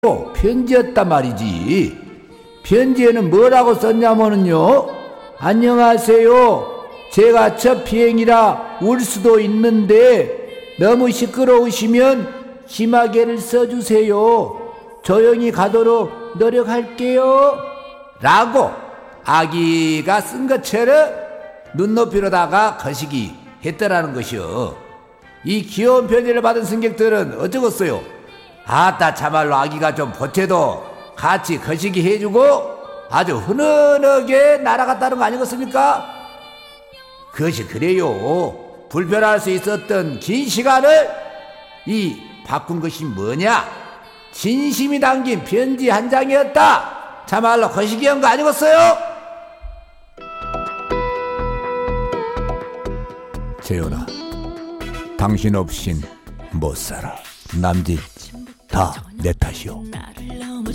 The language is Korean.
편지였단 말이지. 편지에는 뭐라고 썼냐면은요, 안녕하세요. 제가 첫 비행이라 울 수도 있는데 너무 시끄러우시면 심하게를 써주세요. 조용히 가도록 노력할게요. 라고 아기가 쓴 것처럼 눈높이로다가 거시기 했더라는 것이요. 이 귀여운 편지를 받은 승객들은 어쩌겠어요? 아따, 참말로 아기가 좀 보채도 같이 거시기 해주고 아주 흔흔하게 날아갔다는 거 아니겠습니까? 그것이 그래요. 불편할 수 있었던 긴 시간을 바꾼 것이 뭐냐? 진심이 담긴 편지 한 장이었다. 참말로 거시기한 거 아니겠어요? 재현아, 당신 없인 못 살아. 남짓 다 내 탓이오.